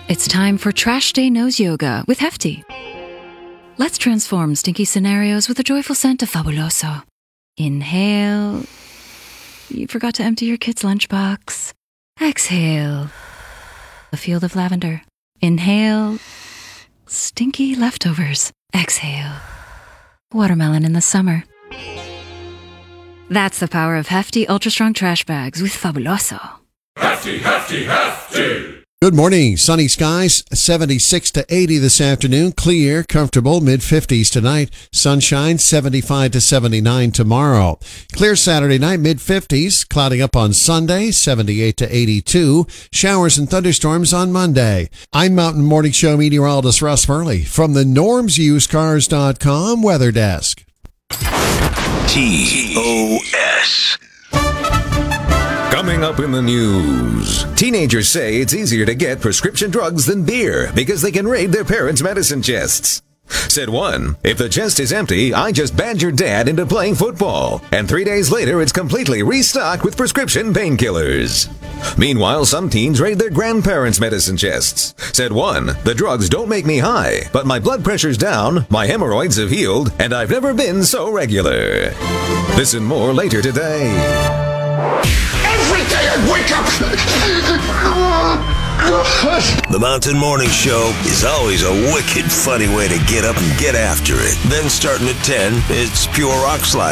It's time for Trash Day Nose Yoga with Hefty. Let's transform stinky scenarios with the joyful scent of Fabuloso. Inhale. You forgot to empty your kid's lunchbox. Exhale. A field of lavender. Inhale. Stinky leftovers. Exhale. Watermelon in the summer. That's the power of Hefty Ultra Strong Trash Bags with Fabuloso. Hefty, hefty, hefty! Good morning. Sunny skies, 76 to 80 this afternoon. Clear, comfortable, mid-50s tonight. Sunshine, 75 to 79 tomorrow. Clear Saturday night, mid-50s. Clouding up on Sunday, 78 to 82. Showers and thunderstorms on Monday. I'm Mountain Morning Show meteorologist Russ Furley from the NormsUseCars.com weather desk. TOS. Coming up in the news. Teenagers say it's easier to get prescription drugs than beer because they can raid their parents' medicine chests. Said one, if the chest is empty, I just badger dad into playing football. And 3 days later, it's completely restocked with prescription painkillers. Meanwhile, some teens raid their grandparents' medicine chests. Said one, the drugs don't make me high, but my blood pressure's down, my hemorrhoids have healed, and I've never been so regular. This and more later today. Every day I wake up! The Mountain Morning Show is always a wicked funny way to get up and get after it. Then starting at 10, it's pure rock slide.